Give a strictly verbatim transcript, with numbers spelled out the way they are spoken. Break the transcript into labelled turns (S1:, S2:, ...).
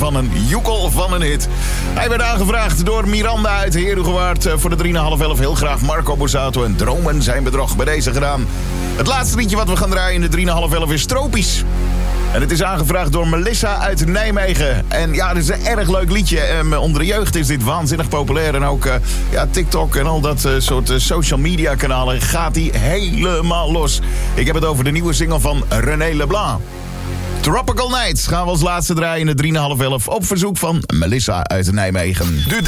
S1: van een joekel van een hit. Hij werd aangevraagd door Miranda uit Herugewaard voor de drie na half elf. Heel graag Marco Borsato en Dromen zijn bedrog. Bij deze gedaan. Het laatste liedje wat we gaan draaien in de drie na half elf is Tropisch. En het is aangevraagd door Melissa uit Nijmegen. En ja, dit is een erg leuk liedje. En onder de jeugd is dit waanzinnig populair. En ook uh, ja, TikTok en al dat uh, soort uh, social media kanalen gaat die helemaal los. Ik heb het over de nieuwe single van René Leblanc. Tropical Nights gaan we als laatste draaien in de drie na half elf op verzoek van Melissa uit Nijmegen. De